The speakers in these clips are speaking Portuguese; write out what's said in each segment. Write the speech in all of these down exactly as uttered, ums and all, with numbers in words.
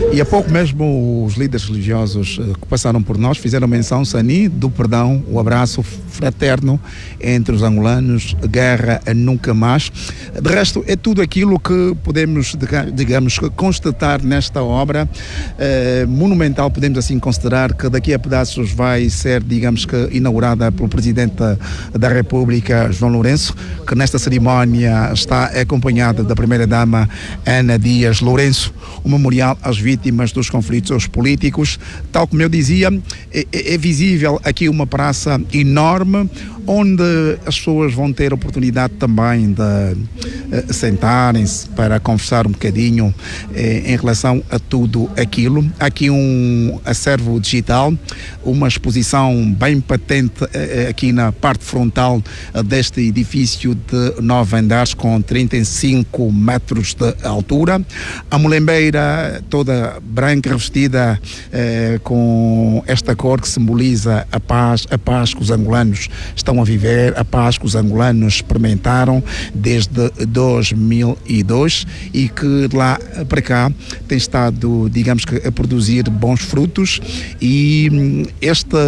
E há pouco mesmo os líderes religiosos que passaram por nós fizeram menção, Sani, do perdão, o abraço fraterno entre os angolanos, guerra nunca mais. De resto, é tudo aquilo que podemos, digamos, constatar nesta obra eh, monumental. Podemos assim considerar que daqui a pedaços vai ser, digamos que, inaugurada pelo Presidente da República, João Lourenço, que nesta cerimónia está acompanhada da Primeira-Dama Ana Dias Lourenço, o memorial às vítimas dos conflitos políticos. Tal como eu dizia, é, é visível aqui uma praça enorme, onde as pessoas vão ter oportunidade também de uh, sentarem-se para conversar um bocadinho eh, em relação a tudo aquilo. Há aqui um acervo digital, uma exposição bem patente uh, aqui na parte frontal uh, deste edifício de nove andares com trinta e cinco metros de altura. A mulembeira toda branca, revestida uh, com esta cor que simboliza a paz, a paz que os angolanos estão a viver, a paz que os angolanos experimentaram desde dois mil e dois e que de lá para cá tem estado, digamos que, a produzir bons frutos. E esta,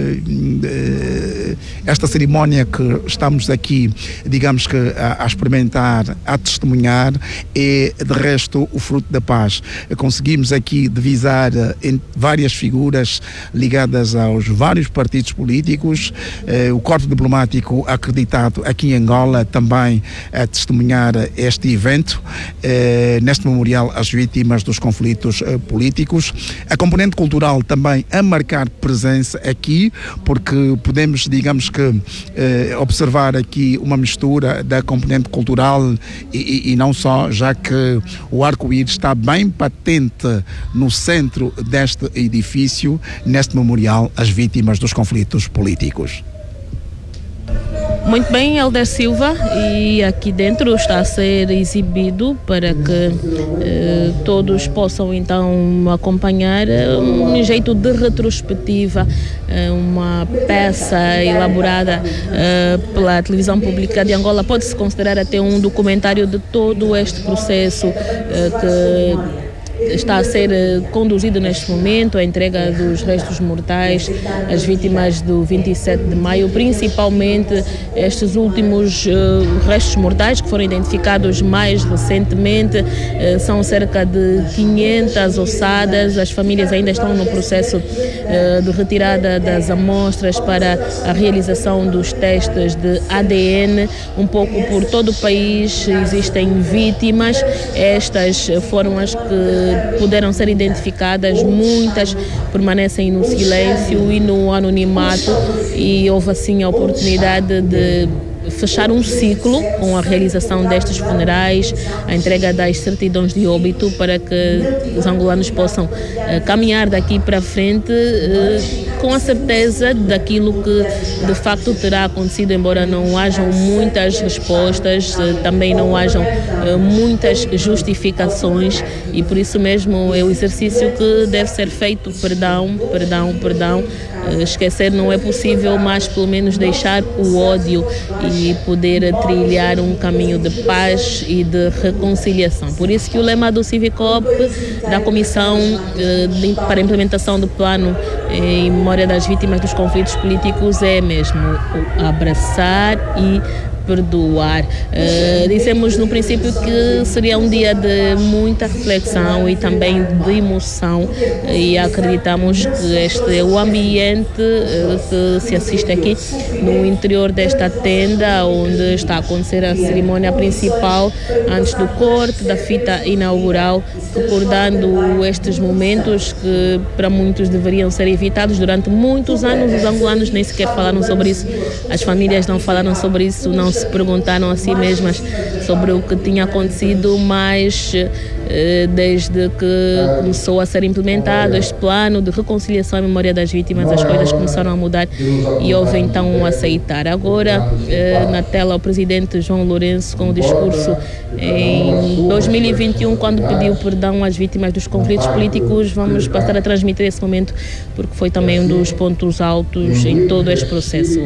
esta cerimónia que estamos aqui, digamos que a, a experimentar, a testemunhar, é de resto o fruto da paz. Conseguimos aqui divisar em várias figuras ligadas aos vários partidos políticos, o corpo diplomático acreditado aqui em Angola também a testemunhar este evento, eh, neste memorial às vítimas dos conflitos eh, políticos. A componente cultural também a marcar presença aqui, porque podemos, digamos que, eh, observar aqui uma mistura da componente cultural e, e, e não só, já que o arco-íris está bem patente no centro deste edifício, neste memorial às vítimas dos conflitos políticos. Muito bem, Helder Silva, e aqui dentro está a ser exibido para que eh, todos possam então acompanhar um jeito de retrospectiva, eh, uma peça elaborada eh, pela televisão pública de Angola. Pode-se considerar até um documentário de todo este processo eh, que está a ser conduzido neste momento, a entrega dos restos mortais às vítimas do vinte e sete de maio, principalmente estes últimos uh, restos mortais que foram identificados mais recentemente. Uh, são cerca de quinhentas ossadas. As famílias ainda estão no processo uh, de retirada das amostras para a realização dos testes de A D N. Um pouco por todo o país existem vítimas. Estas foram as que puderam ser identificadas, muitas permanecem no silêncio e no anonimato, e houve assim a oportunidade de fechar um ciclo com a realização destes funerais, a entrega das certidões de óbito, para que os angolanos possam uh, caminhar daqui para frente uh, com a certeza daquilo que de facto terá acontecido, embora não hajam muitas respostas, uh, também não hajam uh, muitas justificações, e por isso mesmo é o exercício que deve ser feito: perdão, perdão, perdão. Uh, esquecer não é possível, mas pelo menos deixar o ódio e poder trilhar um caminho de paz e de reconciliação. Por isso que o lema do Civicop, da Comissão uh, de, para a Implementação do Plano em Memória das Vítimas dos Conflitos Políticos é mesmo o abraçar e perdoar. Uh, dissemos no princípio que seria um dia de muita reflexão e também de emoção, e acreditamos que este é o ambiente uh, que se assiste aqui no interior desta tenda onde está a acontecer a cerimónia principal antes do corte da fita inaugural, recordando estes momentos que para muitos deveriam ser evitados. Durante muitos anos os angolanos nem sequer falaram sobre isso, as famílias não falaram sobre isso, não se perguntaram a si mesmas sobre o que tinha acontecido, mas desde que começou a ser implementado este plano de reconciliação e memória das vítimas, as coisas começaram a mudar e houve então um aceitar. Agora, na tela, o presidente João Lourenço, com o discurso em dois mil e vinte e um, quando pediu perdão às vítimas dos conflitos políticos. Vamos passar a transmitir esse momento, porque foi também um dos pontos altos em todo este processo.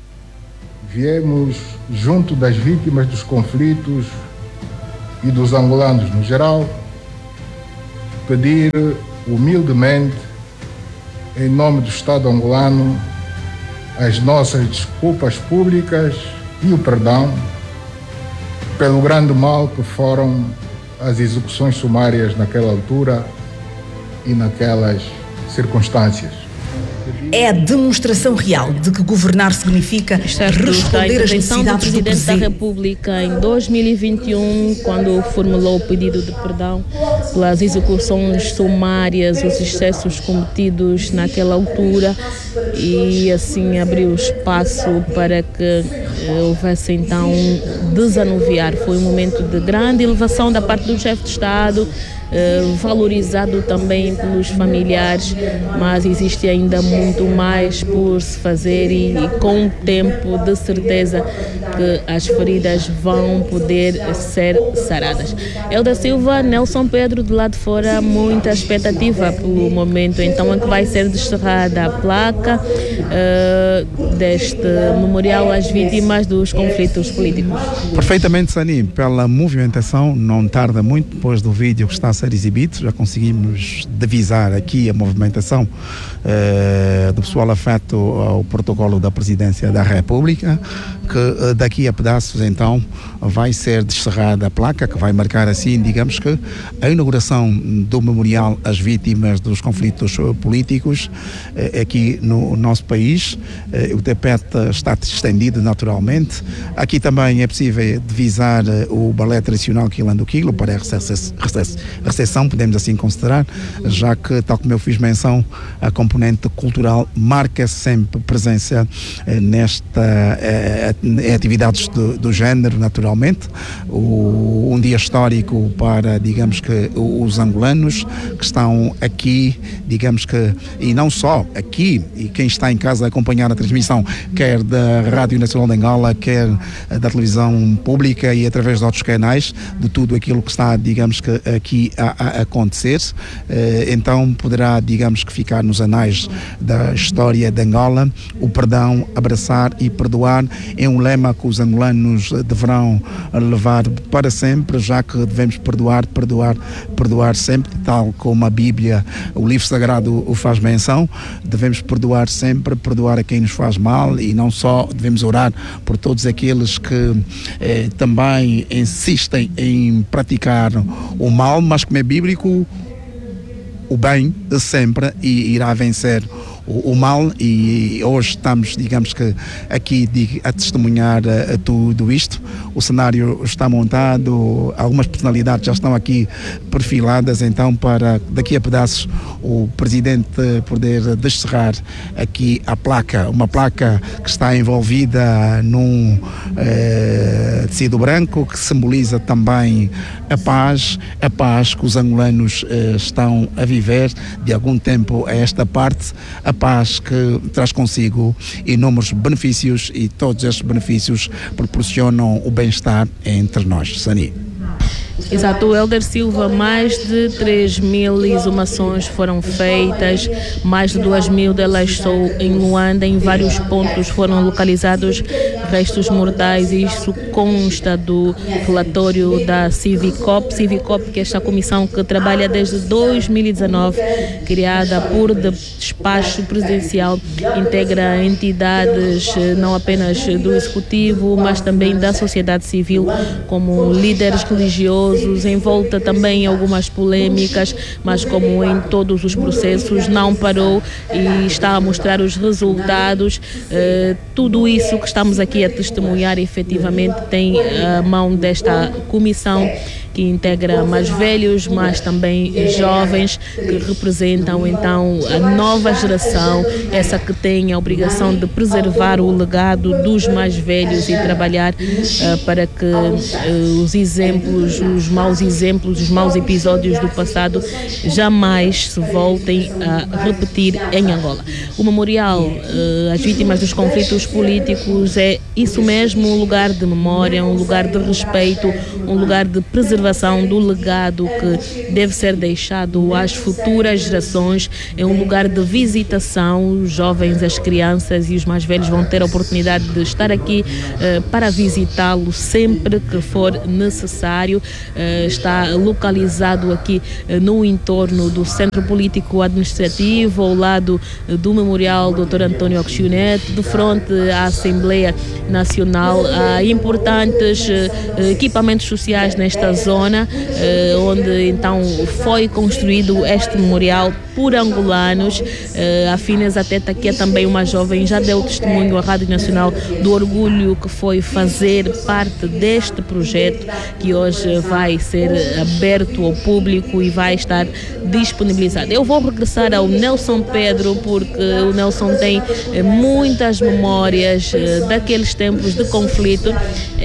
Viemos junto das vítimas dos conflitos e dos angolanos no geral pedir humildemente, em nome do Estado angolano, as nossas desculpas públicas e o perdão pelo grande mal que foram as execuções sumárias naquela altura e naquelas circunstâncias. É a demonstração real de que governar significa responder às necessidades do Presidente presente. da República em dois mil e vinte e um, quando formulou o pedido de perdão pelas execuções sumárias, os excessos cometidos naquela altura, e assim abriu espaço para que eh, houvesse então um desanuviar. Foi um momento de grande elevação da parte do chefe de Estado, Uh, valorizado também pelos familiares, mas existe ainda muito mais por se fazer e, e com o tempo de certeza que as feridas vão poder ser saradas. Elda Silva, Nelson Pedro, de lá de fora, muita expectativa pelo momento então em que vai ser desterrada a placa uh, deste memorial às vítimas dos conflitos políticos. Perfeitamente, Sani, pela movimentação, não tarda muito depois do vídeo que está a ser exibido, já conseguimos divisar aqui a movimentação uh, do pessoal afeto ao protocolo da Presidência da República, que uh, daqui a pedaços então vai ser descerrada a placa, que vai marcar assim, digamos que, a inauguração do memorial às vítimas dos conflitos políticos uh, aqui no nosso país. Uh, o tapete está estendido naturalmente. Aqui também é possível divisar uh, o balé tradicional Quilando Quilo para a recepção, podemos assim considerar, já que, tal como eu fiz menção, a componente cultural marca sempre presença eh, nesta eh, atividades do, do género, naturalmente. O, um dia histórico para, digamos que, os angolanos que estão aqui, digamos que, e não só aqui, e quem está em casa a acompanhar a transmissão, quer da Rádio Nacional de Angola, quer da televisão pública e através de outros canais, de tudo aquilo que está, digamos que, aqui a, a acontecer, então poderá, digamos que, ficar nos anais da história de Angola. O perdão, abraçar e perdoar é um lema que os angolanos deverão levar para sempre, já que devemos perdoar, perdoar, perdoar sempre, tal como a Bíblia, o livro sagrado, o faz menção. Devemos perdoar sempre, perdoar a quem nos faz mal, e não só devemos orar por todos aqueles que eh, também insistem em praticar o mal, mas como é bíblico, o bem sempre e irá vencer o, o mal, e hoje estamos, digamos que, aqui a testemunhar a, a tudo isto. O cenário está montado, algumas personalidades já estão aqui perfiladas, então para daqui a pedaços o Presidente poder descerrar aqui a placa, uma placa que está envolvida num eh, tecido branco, que simboliza também a paz, a paz que os angolanos eh, estão a viver de algum tempo a esta parte, a paz que traz consigo inúmeros benefícios, e todos estes benefícios proporcionam o bem-estar entre nós. Sani. Exato, Elder Silva, mais de três mil exumações foram feitas, mais de duas mil delas são em Luanda. Em vários pontos foram localizados restos mortais, e isso consta do relatório da Civicop. Civicop, que é esta comissão que trabalha desde dois mil e dezanove, criada por despacho presidencial, integra entidades não apenas do Executivo, mas também da sociedade civil, como líderes religiosos, envolta também em algumas polêmicas, mas como em todos os processos não parou e está a mostrar os resultados. Uh, tudo isso que estamos aqui a testemunhar efetivamente tem a mão desta comissão, que integra mais velhos, mas também jovens, que representam então a nova geração, essa que tem a obrigação de preservar o legado dos mais velhos e trabalhar uh, para que uh, os exemplos, os maus exemplos, os maus episódios do passado jamais se voltem a repetir em Angola. O memorial uh, às vítimas dos conflitos políticos é isso mesmo, um lugar de memória, um lugar de respeito, um lugar de preservação preservação do legado que deve ser deixado às futuras gerações. É um lugar de visitação. Os jovens, as crianças e os mais velhos vão ter a oportunidade de estar aqui uh, para visitá-lo sempre que for necessário. Uh, está localizado aqui uh, no entorno do Centro Político Administrativo, ao lado uh, do Memorial doutor António Agostinho Neto, de frente à Assembleia Nacional. Há importantes uh, equipamentos sociais nesta zona, uh, onde então foi construído este memorial por angolanos. Uh, a Fines até aqui é também uma jovem, já deu testemunho à Rádio Nacional do orgulho que foi fazer parte deste projeto, que hoje vai ser aberto ao público e vai estar disponibilizado. Eu vou regressar ao Nelson Pedro, porque o Nelson tem muitas memórias uh, daqueles tempos de conflito.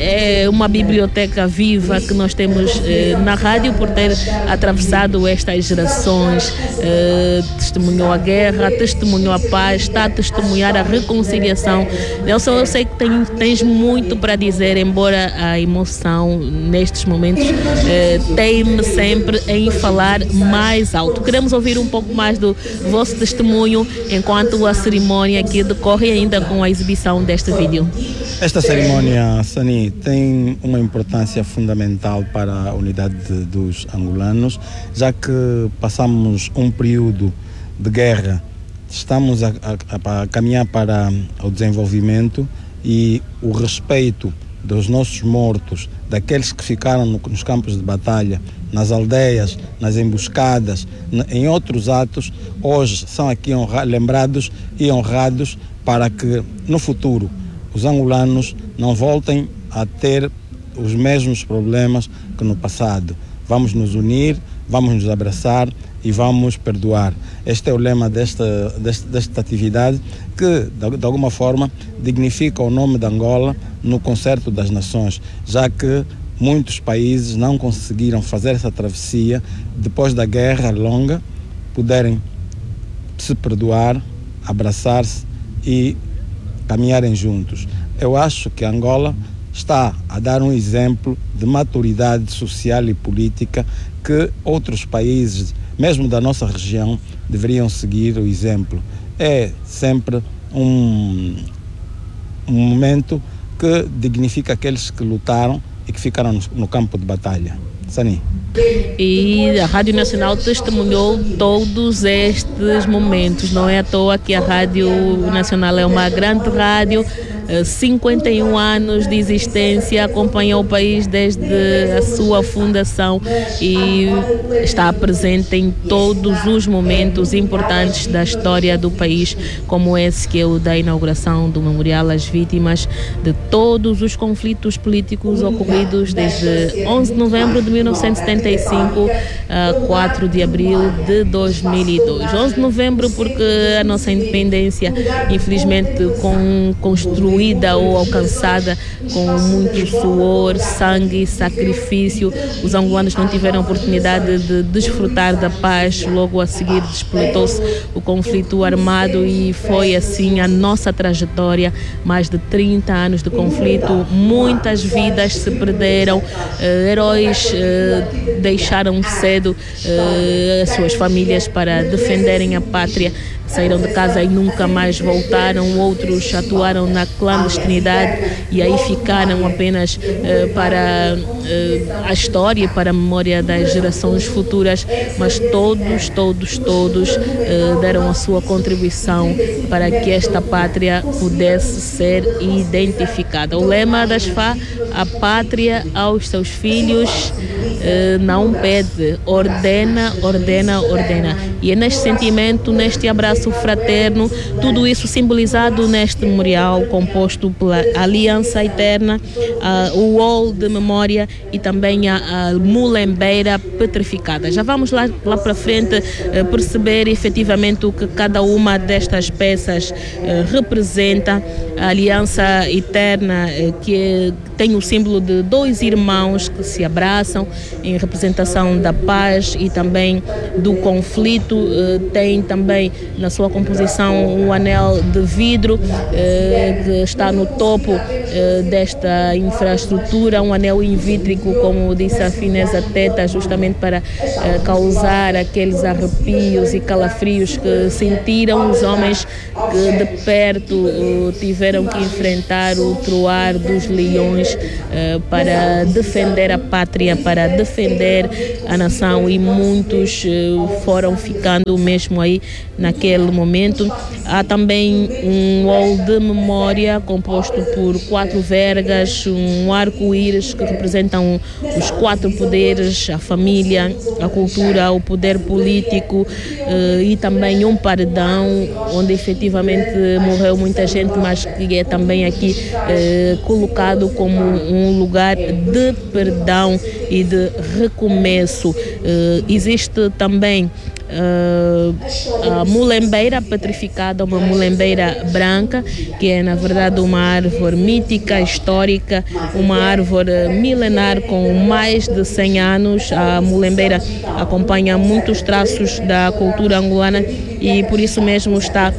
É uma biblioteca viva que nós temos uh, na rádio, por ter atravessado estas gerações. Uh, testemunhou a guerra, testemunhou a paz, está a testemunhar a reconciliação. Nelson, eu sei que tem, tens muito para dizer, embora a emoção nestes momentos eh, teime sempre em falar mais alto. Queremos ouvir um pouco mais do vosso testemunho enquanto a cerimónia aqui decorre ainda com a exibição deste vídeo. Esta cerimónia, Sani, tem uma importância fundamental para a unidade de, dos angolanos, já que passamos um período de guerra, estamos a, a, a caminhar para o desenvolvimento, e o respeito dos nossos mortos, daqueles que ficaram no, nos campos de batalha, nas aldeias, nas emboscadas, em outros atos, hoje são aqui honra, lembrados e honrados, para que no futuro os angolanos não voltem a ter os mesmos problemas que no passado. Vamos nos unir, vamos nos abraçar e vamos perdoar. Este é o lema desta, desta, desta atividade, que de, de alguma forma dignifica o nome de Angola no concerto das nações, já que muitos países não conseguiram fazer essa travessia depois da guerra longa, puderem se perdoar, abraçar-se e caminharem juntos. Eu acho que Angola está a dar um exemplo de maturidade social e política que outros países, mesmo da nossa região, deveriam seguir o exemplo. É sempre um, um momento que dignifica aqueles que lutaram e que ficaram no, no campo de batalha. Sani. E a Rádio Nacional testemunhou todos estes momentos. Não é à toa que a Rádio Nacional é uma grande rádio, cinquenta e um anos de existência, acompanha o país desde a sua fundação e está presente em todos os momentos importantes da história do país, como esse que é o da inauguração do Memorial às Vítimas de todos os conflitos políticos ocorridos desde onze de novembro de mil novecentos e setenta e cinco a quatro de abril de dois mil e dois. onze de novembro porque a nossa independência, infelizmente, com, construída ou alcançada com muito suor, sangue e sacrifício. Os angolanos não tiveram oportunidade de desfrutar da paz. Logo a seguir despletou-se o conflito armado e foi assim a nossa trajetória. Mais de trinta anos de conflito, muitas vidas se perderam, uh, heróis uh, deixaram cedo uh, as suas famílias para defenderem a pátria. Saíram de casa e nunca mais voltaram, outros atuaram na clandestinidade e aí ficaram apenas uh, para uh, a história e para a memória das gerações futuras, mas todos, todos, todos uh, deram a sua contribuição para que esta pátria pudesse ser identificada. O lema das F A, a pátria aos seus filhos uh, não pede, ordena, ordena, ordena. E é neste sentimento, neste abraço fraterno, tudo isso simbolizado neste memorial composto pela Aliança Eterna, uh, o Hall de Memória e também a, a Mulembeira Petrificada. Já vamos lá, lá para frente uh, perceber efetivamente o que cada uma destas peças uh, representa. A Aliança Eterna, uh, que é, tem o símbolo de dois irmãos que se abraçam em representação da paz e também do conflito. Uh, tem também na sua composição um anel de vidro uh, que está no topo uh, desta infraestrutura, um anel invítrico, como disse a Fineza Teta, justamente para uh, causar aqueles arrepios e calafrios que sentiram os homens que de perto uh, tiveram que enfrentar o troar dos leões uh, para defender a pátria, para defender a nação, e muitos uh, foram ficando mesmo aí naquele momento. Há também um hall de memória composto por quatro vergas, um arco-íris que representam os quatro poderes, a família, a cultura, o poder político, uh, e também um paredão onde efetivamente morreu muita gente, mas que é também aqui uh, colocado como um lugar de perdão e de recomeço. Uh, existe também Uh, a mulembeira petrificada, uma mulembeira branca, que é na verdade uma árvore mítica, histórica, uma árvore milenar com mais de cem anos. A mulembeira acompanha muitos traços da cultura angolana e por isso mesmo está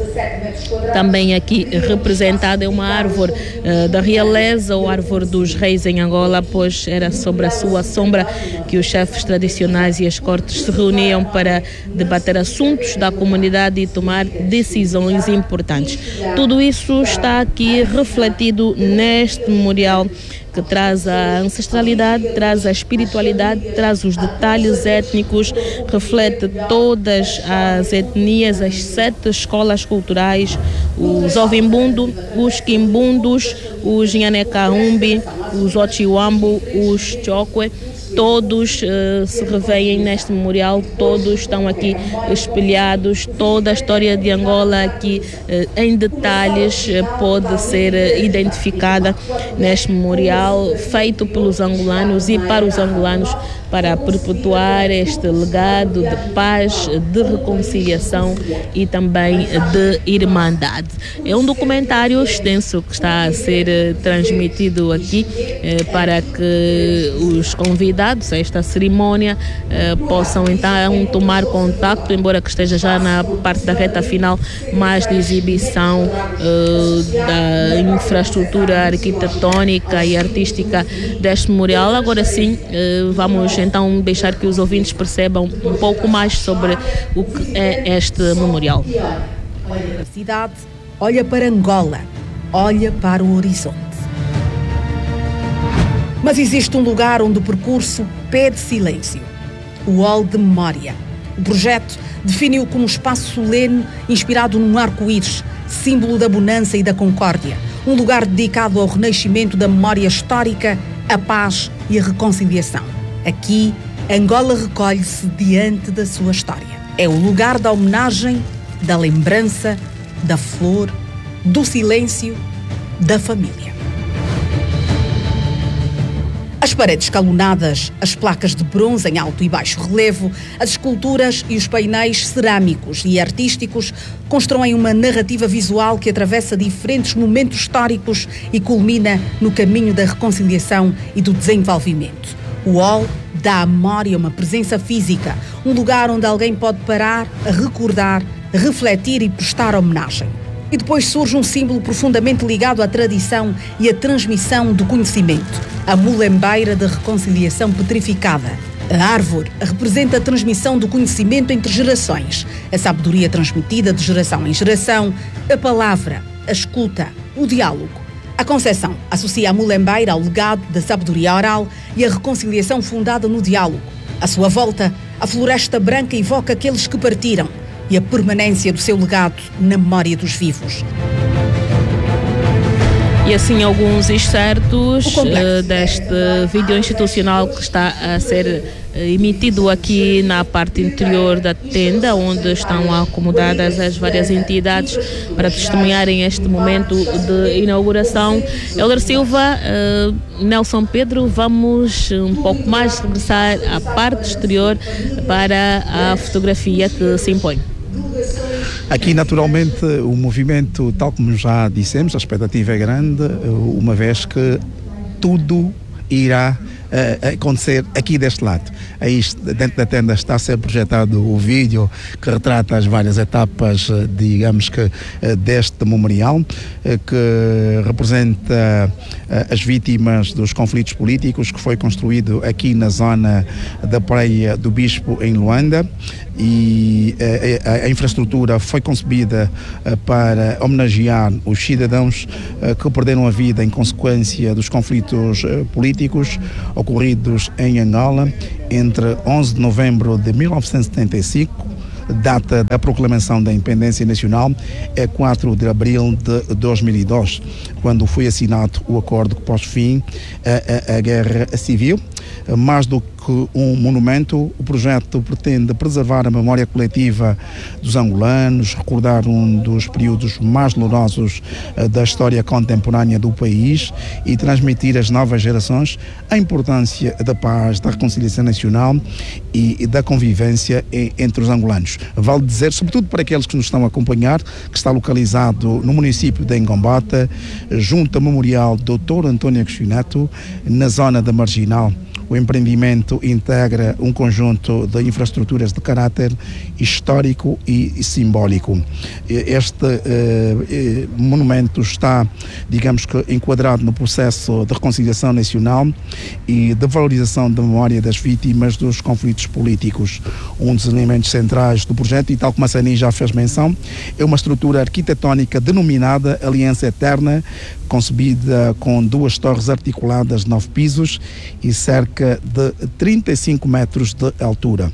também aqui representada. É uma árvore uh, da realeza, ou árvore dos reis em Angola, pois era sobre a sua sombra que os chefes tradicionais e as cortes se reuniam para debater assuntos da comunidade e tomar decisões importantes. Tudo isso está aqui refletido neste memorial, que traz a ancestralidade, traz a espiritualidade, traz os detalhes étnicos, reflete todas as etnias, as sete escolas culturais, os Ovimbundo, os Kimbundos, os Nhanecaumbi, os Ochiwambo, os Chokwe. Todos uh, se revêem neste memorial, todos estão aqui espelhados, toda a história de Angola aqui uh, em detalhes uh, pode ser uh, identificada neste memorial, feito pelos angolanos e para os angolanos, para perpetuar este legado de paz, de reconciliação e também de irmandade. É um documentário extenso que está a ser uh, transmitido aqui uh, para que os convidados a esta cerimónia eh, possam então tomar contacto, embora que esteja já na parte da reta final mais de exibição eh, da infraestrutura arquitetónica e artística deste memorial. Agora sim, eh, vamos então deixar que os ouvintes percebam um pouco mais sobre o que é este memorial. Olha para a cidade, olha para Angola, olha para o horizonte. Mas existe um lugar onde o percurso pede silêncio. O Hall de Memória. O projeto definiu como um espaço solene inspirado num arco-íris, símbolo da bonança e da concórdia. Um lugar dedicado ao renascimento da memória histórica, a paz e a reconciliação. Aqui, Angola recolhe-se diante da sua história. É o lugar da homenagem, da lembrança, da flor, do silêncio, da família. As paredes escalonadas, as placas de bronze em alto e baixo relevo, as esculturas e os painéis cerâmicos e artísticos constroem uma narrativa visual que atravessa diferentes momentos históricos e culmina no caminho da reconciliação e do desenvolvimento. O hall dá à memória uma presença física, um lugar onde alguém pode parar, recordar, refletir e prestar homenagem. E depois surge um símbolo profundamente ligado à tradição e à transmissão do conhecimento, a mulembeira da reconciliação petrificada. A árvore representa a transmissão do conhecimento entre gerações, a sabedoria transmitida de geração em geração, a palavra, a escuta, o diálogo. A Conceição associa a mulembeira ao legado da sabedoria oral e a reconciliação fundada no diálogo. À sua volta, a floresta branca evoca aqueles que partiram e a permanência do seu legado na memória dos vivos. E assim alguns excertos uh, deste vídeo institucional que está a ser uh, emitido aqui na parte interior da tenda, onde estão acomodadas as várias entidades para testemunharem este momento de inauguração. Helder Silva, uh, Nelson Pedro, vamos um pouco mais regressar à parte exterior para a fotografia que se impõe. Aqui, naturalmente, o movimento, tal como já dissemos, a expectativa é grande, uma vez que tudo irá uh, acontecer aqui deste lado. Aí, dentro da tenda, está a ser projetado o vídeo que retrata as várias etapas, digamos que, deste memorial, que representa as vítimas dos conflitos políticos, que foi construído aqui na zona da Praia do Bispo, em Luanda, e a, a infraestrutura foi concebida para homenagear os cidadãos que perderam a vida em consequência dos conflitos políticos ocorridos em Angola entre onze de novembro de mil novecentos e setenta e cinco, data da proclamação da independência nacional, é quatro de abril de dois mil e dois, quando foi assinado o acordo que pôs fim à, à, à guerra civil. Mais do que um monumento, o projeto pretende preservar a memória coletiva dos angolanos, recordar um dos períodos mais dolorosos da história contemporânea do país e transmitir às novas gerações a importância da paz, da reconciliação nacional e da convivência entre os angolanos. Vale dizer, sobretudo para aqueles que nos estão a acompanhar, que está localizado no município de Ngombata, junto ao Memorial doutor António Agostinho Neto, na zona da Marginal. O empreendimento integra um conjunto de infraestruturas de caráter histórico e simbólico. Este eh, monumento está, digamos que, enquadrado no processo de reconciliação nacional e de valorização da memória das vítimas dos conflitos políticos. Um dos elementos centrais do projeto, e tal como a Sani já fez menção, é uma estrutura arquitetónica denominada Aliança Eterna, concebida com duas torres articuladas de nove pisos e cerca de trinta e cinco metros de altura.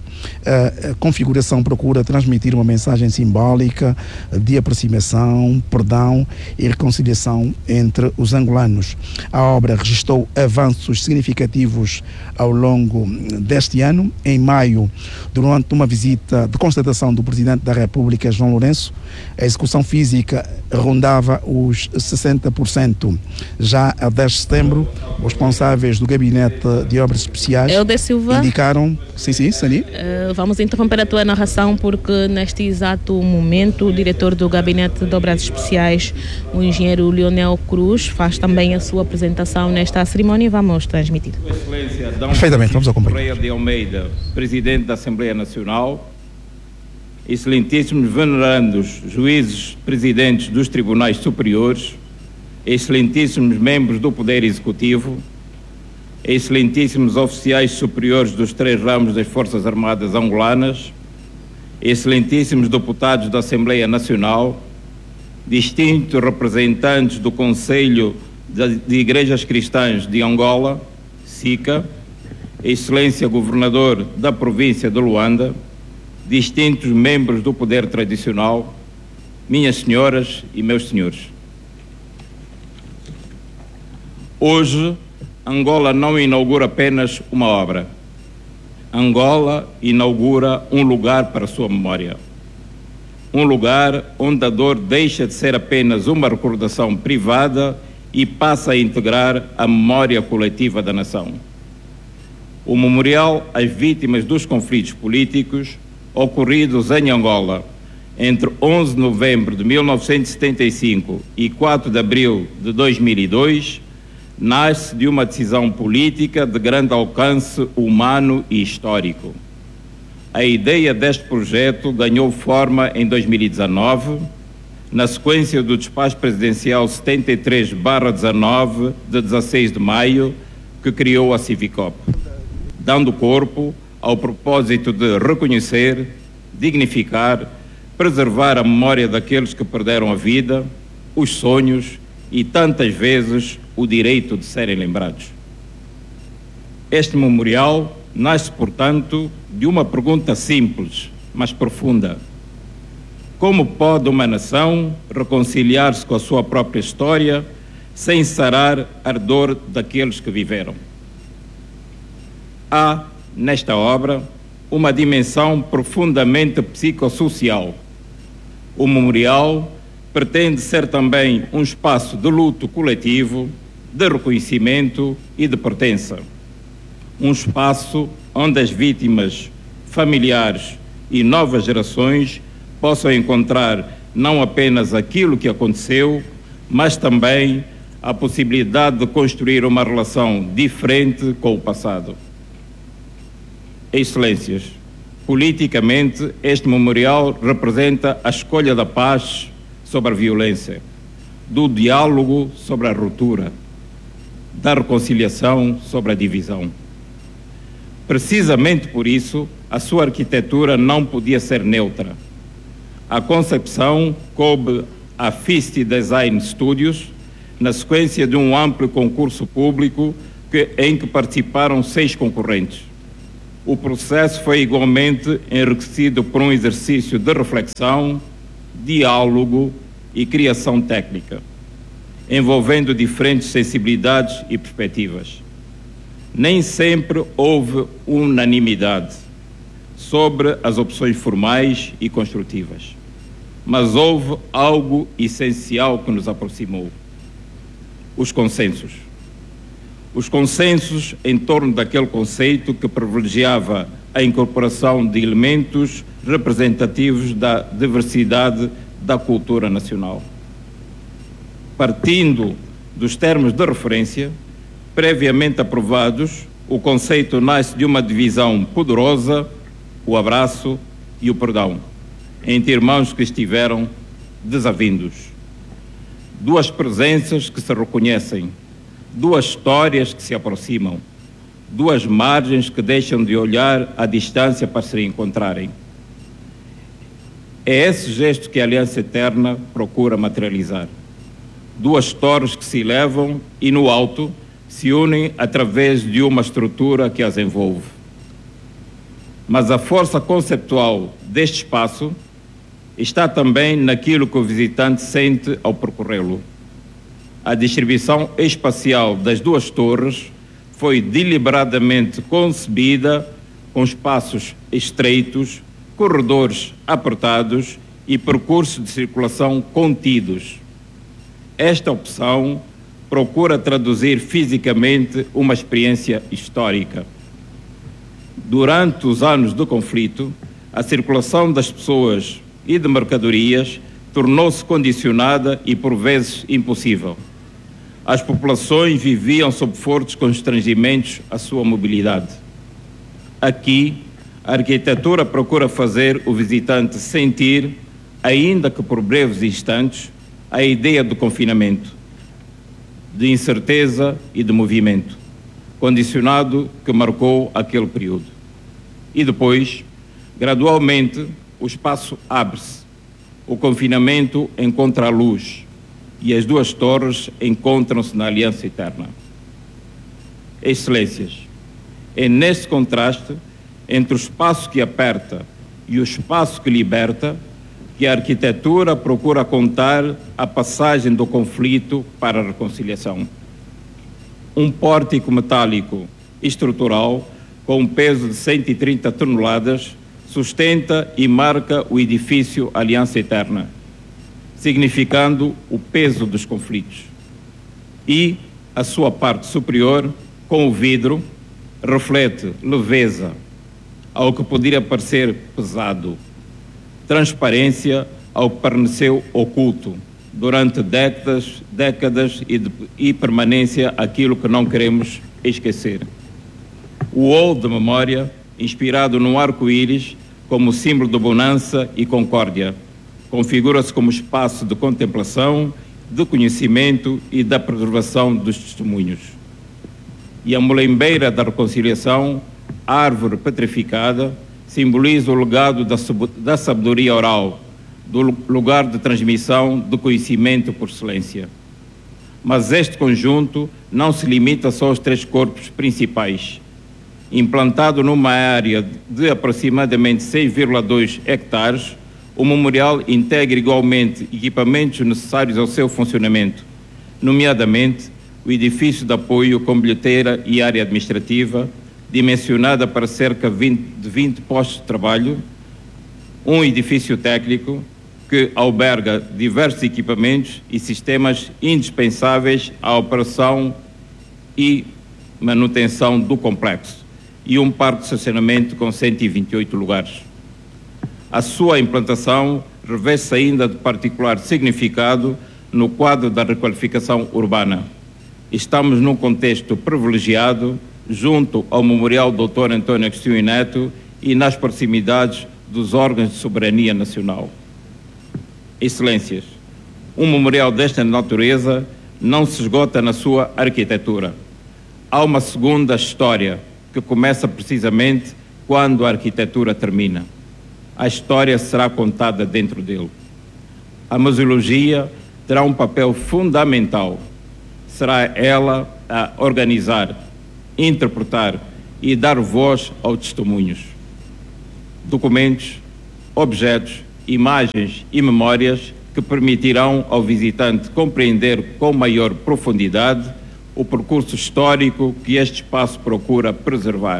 A configuração procura transmitir uma mensagem simbólica de aproximação, perdão e reconciliação entre os angolanos. A obra registrou avanços significativos ao longo deste ano. Em maio, durante uma visita de constatação do Presidente da República, João Lourenço, a execução física rondava os sessenta por cento. Já a dez de setembro, os responsáveis do Gabinete de Obras Especiais Helder Silva indicaram... Sim, sim, Sani. Uh, vamos interromper a tua narração porque neste exato momento o diretor do Gabinete de Obras Especiais, o engenheiro Leonel Cruz, faz também a sua apresentação nesta cerimónia e vamos transmitir. Sua Excelência Dom Perfeitamente, vamos acompanhar. Correia de Almeida, Presidente da Assembleia Nacional, excelentíssimos venerandos juízes presidentes dos tribunais superiores, excelentíssimos membros do Poder Executivo, excelentíssimos oficiais superiores dos três ramos das Forças Armadas angolanas, excelentíssimos deputados da Assembleia Nacional, distintos representantes do Conselho de Igrejas Cristãs de Angola, SICA, Excelência Governador da Província de Luanda, distintos membros do Poder Tradicional, minhas senhoras e meus senhores. Hoje, Angola não inaugura apenas uma obra. Angola inaugura um lugar para a sua memória. Um lugar onde a dor deixa de ser apenas uma recordação privada e passa a integrar a memória coletiva da nação. O memorial às vítimas dos conflitos políticos ocorridos em Angola entre onze de novembro de mil novecentos e setenta e cinco e quatro de abril de dois mil e dois nasce de uma decisão política de grande alcance humano e histórico. A ideia deste projeto ganhou forma em dois mil e dezanove, na sequência do despacho presidencial setenta e três barra dezenove de dezasseis de maio, que criou a Civicop, dando corpo ao propósito de reconhecer, dignificar, preservar a memória daqueles que perderam a vida, os sonhos e tantas vezes o direito de serem lembrados. Este memorial nasce, portanto, de uma pergunta simples, mas profunda. Como pode uma nação reconciliar-se com a sua própria história sem sarar a dor daqueles que viveram? Há, nesta obra, uma dimensão profundamente psicossocial. O memorial pretende ser também um espaço de luto coletivo, de reconhecimento e de pertença. Um espaço onde as vítimas, familiares e novas gerações possam encontrar não apenas aquilo que aconteceu, mas também a possibilidade de construir uma relação diferente com o passado. Excelências, politicamente, este memorial representa a escolha da paz sobre a violência, do diálogo sobre a ruptura, da reconciliação sobre a divisão. Precisamente por isso, a sua arquitetura não podia ser neutra. A concepção coube à Fist Design Studios, na sequência de um amplo concurso público que, em que participaram seis concorrentes. O processo foi igualmente enriquecido por um exercício de reflexão, diálogo e criação técnica, envolvendo diferentes sensibilidades e perspectivas. Nem sempre houve unanimidade sobre as opções formais e construtivas, mas houve algo essencial que nos aproximou: os consensos. Os consensos em torno daquele conceito que privilegiava a incorporação de elementos representativos da diversidade da cultura nacional. Partindo dos termos de referência previamente aprovados, o conceito nasce de uma divisão poderosa, o abraço e o perdão, entre irmãos que estiveram desavindos. Duas presenças que se reconhecem, duas histórias que se aproximam, duas margens que deixam de olhar à distância para se encontrarem. É esse gesto que a Aliança Eterna procura materializar. Duas torres que se elevam e, no alto, se unem através de uma estrutura que as envolve. Mas a força conceptual deste espaço está também naquilo que o visitante sente ao percorrê-lo. A distribuição espacial das duas torres foi deliberadamente concebida com espaços estreitos, corredores apertados e percursos de circulação contidos. Esta opção procura traduzir fisicamente uma experiência histórica. Durante os anos do conflito, a circulação das pessoas e de mercadorias tornou-se condicionada e, por vezes, impossível. As populações viviam sob fortes constrangimentos à sua mobilidade. Aqui, a arquitetura procura fazer o visitante sentir, ainda que por breves instantes, a ideia do confinamento, de incerteza e de movimento, condicionado que marcou aquele período. E depois, gradualmente, o espaço abre-se, o confinamento encontra a luz e as duas torres encontram-se na Aliança Eterna. Excelências, é neste contraste entre o espaço que aperta e o espaço que liberta que a arquitetura procura contar a passagem do conflito para a reconciliação. Um pórtico metálico estrutural com um peso de cento e trinta toneladas sustenta e marca o edifício Aliança Eterna, significando o peso dos conflitos. E a sua parte superior, com o vidro, reflete leveza, ao que poderia parecer pesado, transparência ao que permaneceu oculto durante décadas, décadas e, de, e permanência aquilo que não queremos esquecer. O hall de memória, inspirado no arco-íris como símbolo de bonança e concórdia, configura-se como espaço de contemplação, de conhecimento e da preservação dos testemunhos. E a molembeira da reconciliação, árvore petrificada, simboliza o legado da, da sabedoria oral, do lugar de transmissão do conhecimento por excelência. Mas este conjunto não se limita só aos três corpos principais. Implantado numa área de aproximadamente seis vírgula dois hectares, o memorial integra igualmente equipamentos necessários ao seu funcionamento, nomeadamente o edifício de apoio com bilheteira e área administrativa, dimensionada para cerca de vinte postos de trabalho, um edifício técnico que alberga diversos equipamentos e sistemas indispensáveis à operação e manutenção do complexo, e um parque de estacionamento com cento e vinte e oito lugares. A sua implantação reveste ainda de particular significado no quadro da requalificação urbana. Estamos num contexto privilegiado junto ao Memorial doutor António Agostinho Neto e nas proximidades dos órgãos de soberania nacional. Excelências, um memorial desta natureza não se esgota na sua arquitetura. Há uma segunda história que começa precisamente quando a arquitetura termina. A história será contada dentro dele. A museologia terá um papel fundamental. Será ela a organizar, interpretar e dar voz aos testemunhos. Documentos, objetos, imagens e memórias que permitirão ao visitante compreender com maior profundidade o percurso histórico que este espaço procura preservar.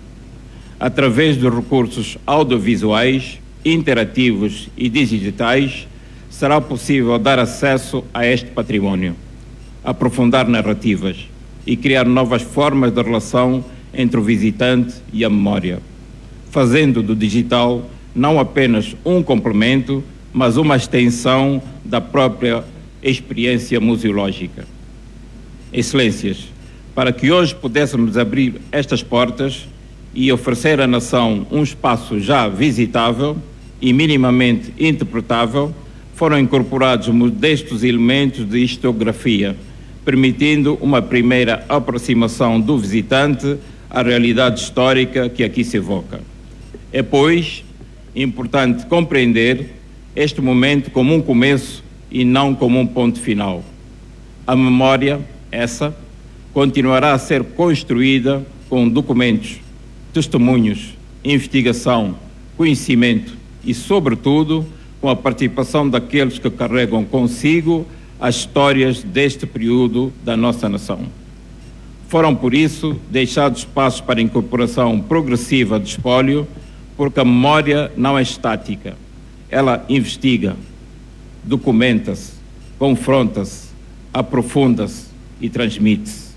Através dos recursos audiovisuais, interativos e digitais, será possível dar acesso a este património, aprofundar narrativas e criar novas formas de relação entre o visitante e a memória, fazendo do digital não apenas um complemento, mas uma extensão da própria experiência museológica. Excelências, para que hoje pudéssemos abrir estas portas e oferecer à nação um espaço já visitável e minimamente interpretável, foram incorporados modestos elementos de historiografia, permitindo uma primeira aproximação do visitante à realidade histórica que aqui se evoca. É, pois, importante compreender este momento como um começo e não como um ponto final. A memória, essa, continuará a ser construída com documentos, testemunhos, investigação, conhecimento e, sobretudo, com a participação daqueles que carregam consigo as histórias deste período da nossa nação. Foram, por isso, deixados espaços para a incorporação progressiva do espólio, porque a memória não é estática. Ela investiga, documenta-se, confronta-se, aprofunda-se e transmite-se.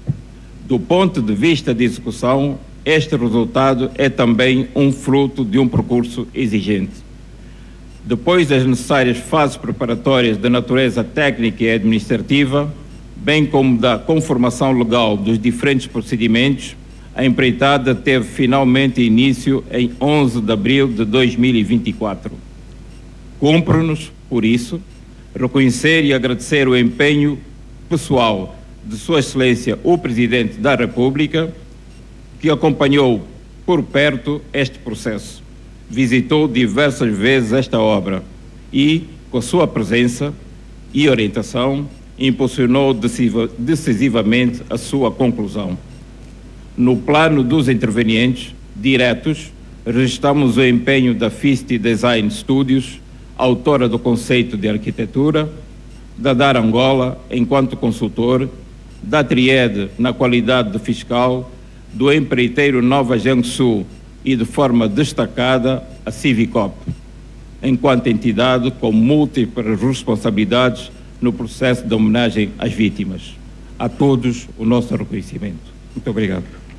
Do ponto de vista de execução, este resultado é também um fruto de um percurso exigente. Depois das necessárias fases preparatórias de natureza técnica e administrativa, bem como da conformação legal dos diferentes procedimentos, a empreitada teve finalmente início em onze de abril de dois mil e vinte e quatro. Cumpre-nos, por isso, reconhecer e agradecer o empenho pessoal de Sua Excelência o Presidente da República, que acompanhou por perto este processo, visitou diversas vezes esta obra e, com a sua presença e orientação, impulsionou decisiva, decisivamente a sua conclusão. No plano dos intervenientes diretos, registramos o empenho da Fisti Design Studios, autora do conceito de arquitetura, da Dar Angola enquanto consultor, da Triede na qualidade de fiscal, do empreiteiro Nova Gensul e, de forma destacada, a Civicop, enquanto entidade com múltiplas responsabilidades no processo de homenagem às vítimas. A todos o nosso reconhecimento. Muito obrigado.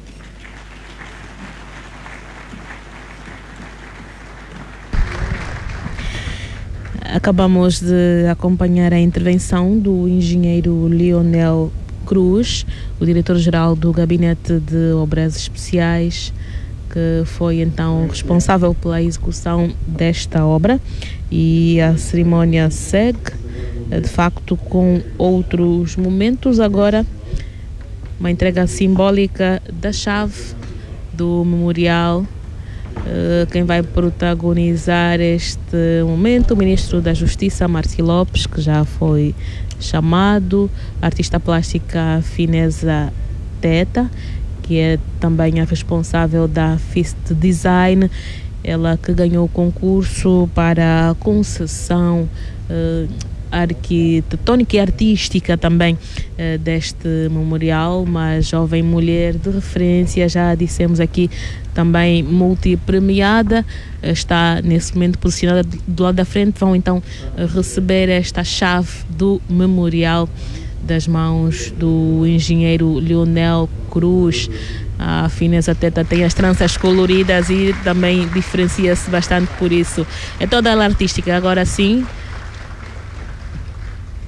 Acabamos de acompanhar a intervenção do engenheiro Leonel Cruz, o diretor-geral do Gabinete de Obras Especiais, que foi então responsável pela execução desta obra, e a cerimónia segue, de facto, com outros momentos. Agora, uma entrega simbólica da chave do memorial. Quem vai protagonizar este momento, o Ministro da Justiça, Marci Lopes, que já foi chamado, a artista plástica Fineza Teta, que é também a responsável da Fisti Design, ela que ganhou o concurso para a concessão uh, arquitetônica e artística também uh, deste memorial, uma jovem mulher de referência, já dissemos aqui, também multipremiada, uh, está nesse momento posicionada do lado da frente. Vão então uh, receber esta chave do memorial das mãos do engenheiro Leonel Cruz. A Fineza Teta tem as tranças coloridas e também diferencia-se bastante por isso. É toda ela artística. Agora sim,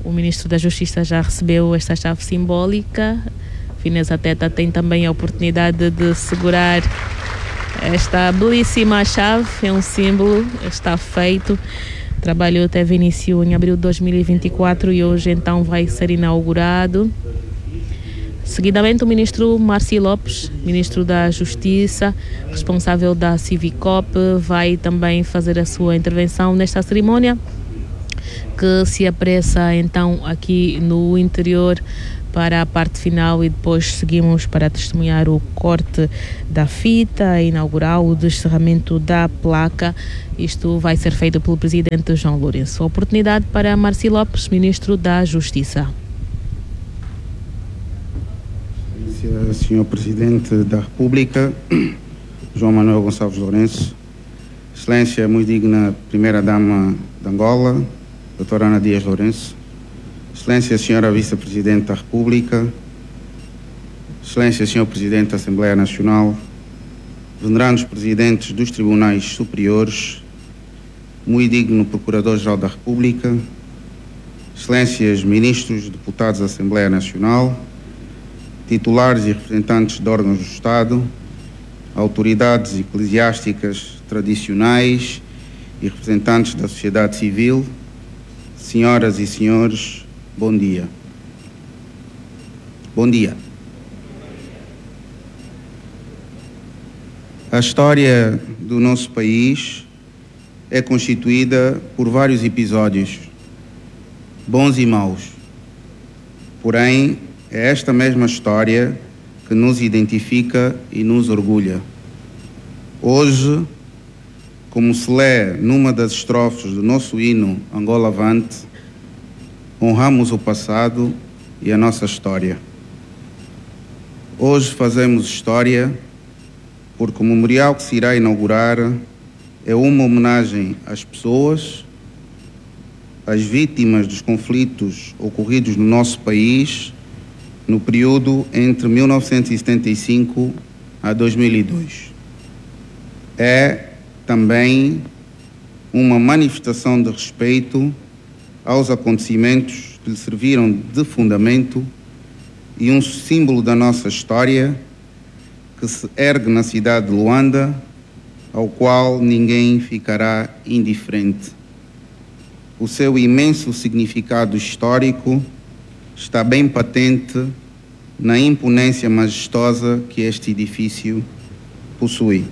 o Ministro da Justiça já recebeu esta chave simbólica. Fineza Teta tem também a oportunidade de segurar esta belíssima chave, é um símbolo, está feito. O trabalho teve início em abril de dois mil e vinte e quatro e hoje então vai ser inaugurado. Seguidamente, o ministro Marci Lopes, ministro da Justiça, responsável da Civicop, vai também fazer a sua intervenção nesta cerimónia, que se apressa então aqui no interior para a parte final, e depois seguimos para testemunhar o corte da fita, inaugurar o descerramento da placa. Isto vai ser feito pelo presidente João Lourenço. A oportunidade para Marci Lopes, ministro da Justiça. Senhor Presidente da República, João Manuel Gonçalves Lourenço, Excelência muito digna Primeira Dama de Angola, doutora Ana Dias Lourenço, Excelência Senhora Vice-Presidente da República, Excelência Senhor Presidente da Assembleia Nacional, venerandos Presidentes dos Tribunais Superiores, muito digno Procurador-Geral da República, Excelências Ministros, Deputados da Assembleia Nacional, titulares e representantes de órgãos do Estado, autoridades eclesiásticas tradicionais e representantes da sociedade civil, senhoras e senhores, bom dia. Bom dia. A história do nosso país é constituída por vários episódios, bons e maus. Porém, é esta mesma história que nos identifica e nos orgulha. Hoje, como se lê numa das estrofes do nosso hino Angola Avante, honramos o passado e a nossa história. Hoje fazemos história porque o memorial que se irá inaugurar é uma homenagem às pessoas, às vítimas dos conflitos ocorridos no nosso país no período entre mil novecentos e setenta e cinco a dois mil e dois. É também uma manifestação de respeito aos acontecimentos que lhe serviram de fundamento e um símbolo da nossa história que se ergue na cidade de Luanda, ao qual ninguém ficará indiferente. O seu imenso significado histórico está bem patente na imponência majestosa que este edifício possui.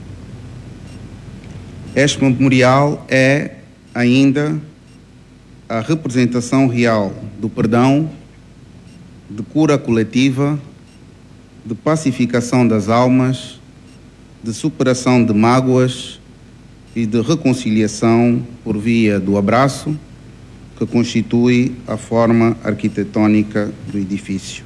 Este memorial é ainda a representação real do perdão, de cura coletiva, de pacificação das almas, de superação de mágoas e de reconciliação por via do abraço, que constitui a forma arquitetônica do edifício.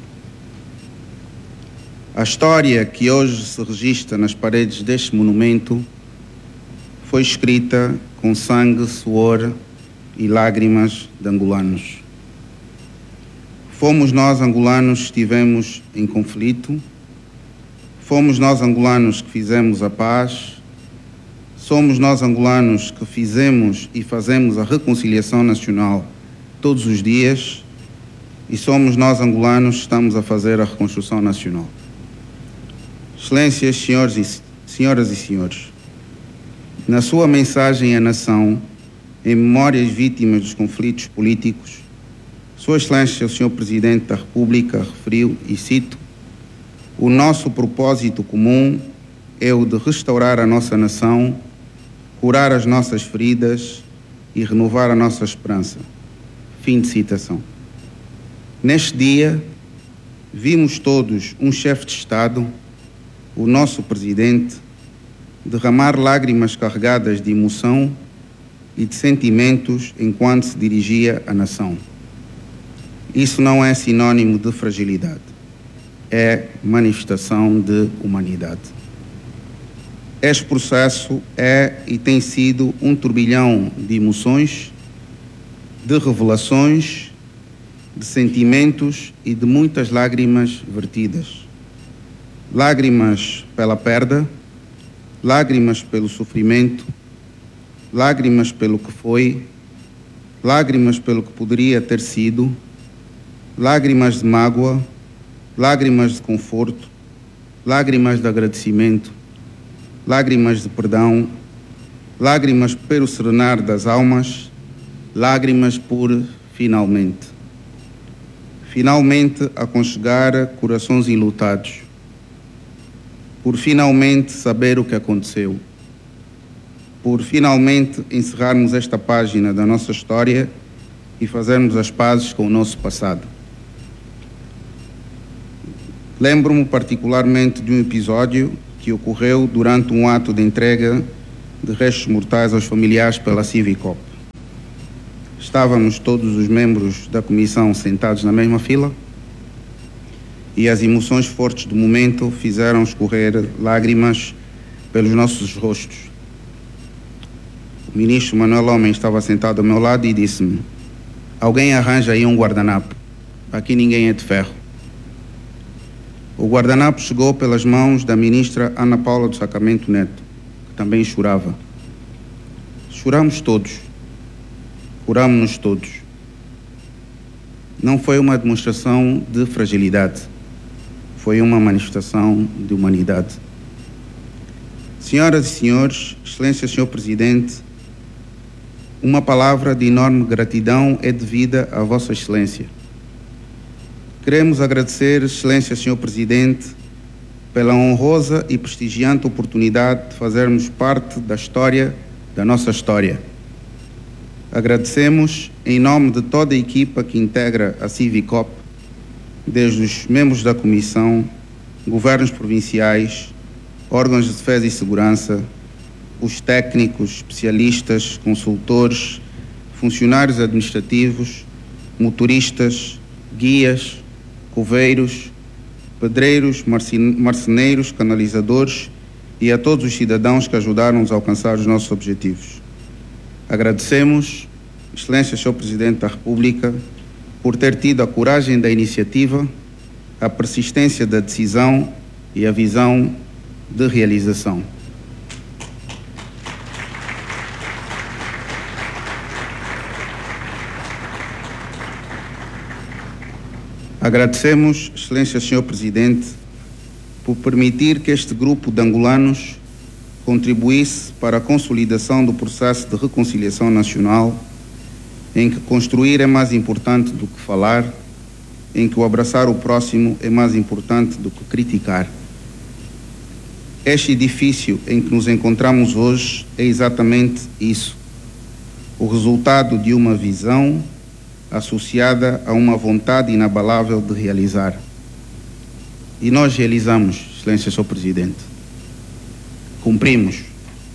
A história que hoje se registra nas paredes deste monumento foi escrita com sangue, suor e lágrimas de angolanos. Fomos nós angolanos que estivemos em conflito, fomos nós angolanos que fizemos a paz, somos nós angolanos que fizemos e fazemos a reconciliação nacional todos os dias, e somos nós angolanos que estamos a fazer a reconstrução nacional. Excelências, senhores e, senhoras e senhores, na sua mensagem à nação, em memória às vítimas dos conflitos políticos, Sua Excelência, o senhor Presidente da República, referiu, e cito, o nosso propósito comum é o de restaurar a nossa nação, curar as nossas feridas e renovar a nossa esperança. Fim de citação. Neste dia, vimos todos um chefe de Estado, o nosso Presidente, derramar lágrimas carregadas de emoção e de sentimentos enquanto se dirigia à nação. Isso não é sinônimo de fragilidade, é manifestação de humanidade. Este processo é e tem sido um turbilhão de emoções, de revelações, de sentimentos e de muitas lágrimas vertidas. Lágrimas pela perda, lágrimas pelo sofrimento, lágrimas pelo que foi, lágrimas pelo que poderia ter sido, lágrimas de mágoa, lágrimas de conforto, lágrimas de agradecimento, lágrimas de perdão, lágrimas pelo serenar das almas, lágrimas por finalmente. Finalmente aconchegar corações enlutados, por finalmente saber o que aconteceu, por finalmente encerrarmos esta página da nossa história e fazermos as pazes com o nosso passado. Lembro-me particularmente de um episódio que ocorreu durante um ato de entrega de restos mortais aos familiares pela Civicop. Estávamos todos os membros da comissão sentados na mesma fila e as emoções fortes do momento fizeram escorrer lágrimas pelos nossos rostos. O ministro Manuel Homem estava sentado ao meu lado e disse-me: alguém arranja aí um guardanapo, aqui ninguém é de ferro. O guardanapo chegou pelas mãos da ministra Ana Paula do Sacramento Neto, que também chorava. Choramos todos. Curamos-nos todos. Não foi uma demonstração de fragilidade, foi uma manifestação de humanidade. Senhoras e senhores, Excelência Senhor Presidente, uma palavra de enorme gratidão é devida à Vossa Excelência. Queremos agradecer, Excelência Senhor Presidente, pela honrosa e prestigiante oportunidade de fazermos parte da história, da nossa história. Agradecemos, em nome de toda a equipa que integra a Civicop, desde os membros da Comissão, governos provinciais, órgãos de defesa e segurança, os técnicos, especialistas, consultores, funcionários administrativos, motoristas, guias, coveiros, pedreiros, marceneiros, canalizadores e a todos os cidadãos que ajudaram-nos a alcançar os nossos objetivos. Agradecemos, Excelência Senhor Presidente da República, por ter tido a coragem da iniciativa, a persistência da decisão e a visão de realização. Agradecemos, Excelência Senhor Presidente, por permitir que este grupo de angolanos contribuísse para a consolidação do processo de reconciliação nacional, em que construir é mais importante do que falar, em que o abraçar o próximo é mais importante do que criticar. Este edifício em que nos encontramos hoje é exatamente isso, o resultado de uma visão associada a uma vontade inabalável de realizar. E nós realizamos, Excelência Senhor Presidente. Cumprimos.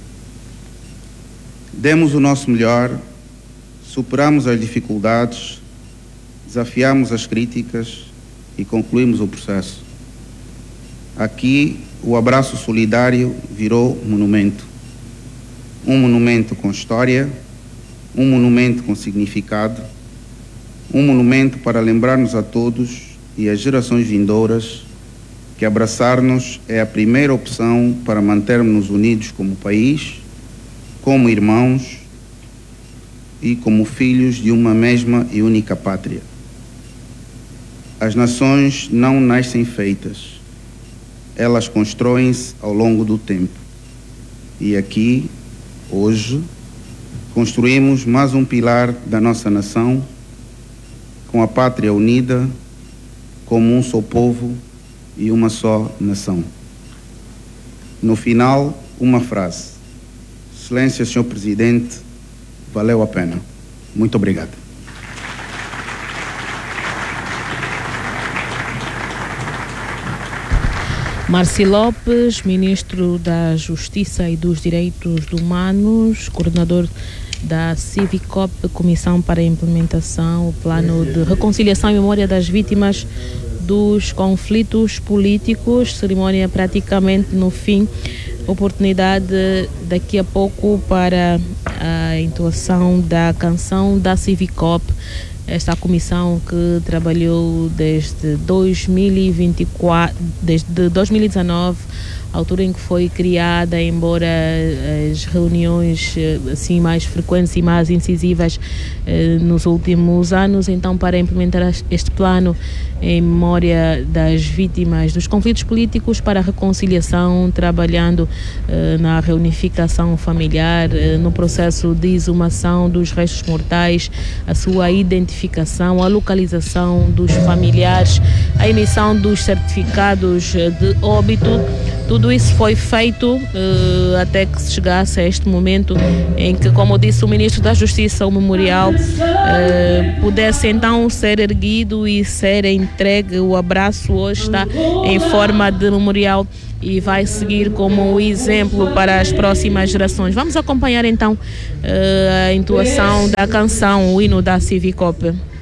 Demos o nosso melhor, superamos as dificuldades, desafiamos as críticas e concluímos o processo. Aqui, o abraço solidário virou monumento. Um monumento com história, um monumento com significado, um monumento para lembrar-nos a todos e às gerações vindouras que abraçar-nos é a primeira opção para mantermos-nos unidos como país, como irmãos e como filhos de uma mesma e única pátria. As nações não nascem feitas, elas constroem-se ao longo do tempo. E aqui, hoje, construímos mais um pilar da nossa nação, com a pátria unida, como um só povo e uma só nação. No final, uma frase: Excelência Senhor Presidente, valeu a pena. Muito obrigado. Marci Lopes, Ministro da Justiça e dos Direitos Humanos, coordenador da Civicop, Comissão para a Implementação, o Plano de Reconciliação e Memória das Vítimas dos Conflitos Políticos, cerimónia praticamente no fim, oportunidade daqui a pouco para a entoação da canção da Civicop, esta comissão que trabalhou desde dois mil e vinte e quatro, desde dois mil e dezanove altura em que foi criada, embora as reuniões assim mais frequentes e mais incisivas nos últimos anos, então para implementar este plano em memória das vítimas dos conflitos políticos para a reconciliação, trabalhando eh, na reunificação familiar, eh, no processo de exumação dos restos mortais, a sua identificação, a localização dos familiares, a emissão dos certificados de óbito. Tudo isso foi feito uh, até que se chegasse a este momento em que, como disse o Ministro da Justiça, o memorial uh, pudesse então ser erguido e ser entregue. O abraço hoje está em forma de memorial e vai seguir como um exemplo para as próximas gerações. Vamos acompanhar então uh, a entoação da canção, o hino da Civicop.